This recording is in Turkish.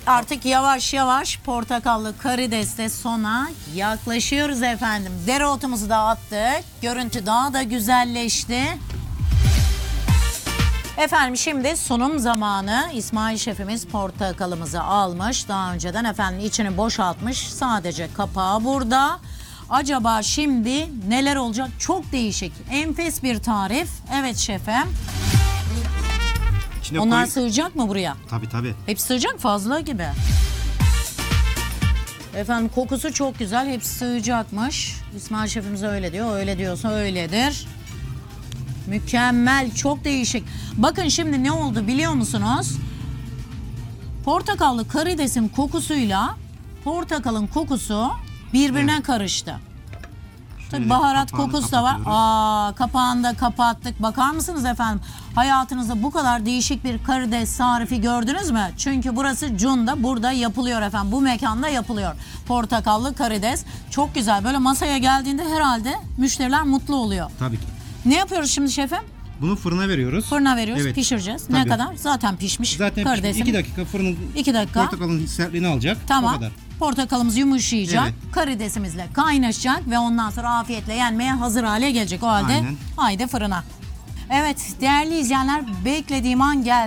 Artık yavaş yavaş portakallı karidesle sona yaklaşıyoruz efendim. Dereotumuzu da attık. Görüntü daha da güzelleşti. Efendim şimdi sunum zamanı. İsmail şefimiz portakalımızı almış. Daha önceden efendim içini boşaltmış. Sadece kapağı burada. Acaba şimdi neler olacak? Çok değişik. Enfes bir tarif. Evet şefim. İçine Onlar koy- sığacak mı buraya? Tabii. Hepsi sığacak, fazla gibi. Efendim kokusu çok güzel. Hepsi sığacakmış. İsmail şefimiz öyle diyor. Öyle diyorsa öyledir. Mükemmel, çok değişik. Bakın şimdi ne oldu biliyor musunuz? Portakallı karidesin kokusuyla portakalın kokusu birbirine karıştı. Tabii Şöyle baharat kapağını kokusu da var. kapatıyoruz. Kapağını da kapattık. Bakar mısınız efendim? Hayatınızda bu kadar değişik bir karides tarifi gördünüz mü? Çünkü burası Cunda. Burada yapılıyor efendim. Bu mekanda yapılıyor. Portakallı karides. Çok güzel. Böyle masaya geldiğinde herhalde müşteriler mutlu oluyor. Tabii ki. Ne yapıyoruz şimdi şefim? Bunu fırına veriyoruz. Fırına veriyoruz, Evet. pişireceğiz. Ne Tabii. kadar? Zaten pişmiş. Zaten karidesim. 2 dakika fırının 2 dakika. portakalın sertliğini alacak. O Tamam. kadar. Portakalımız yumuşayacak. Evet. Karidesimizle kaynaşacak ve ondan sonra afiyetle yenmeye hazır hale gelecek. O halde Aynen. haydi fırına. Evet değerli izleyenler, beklediğim an geldi.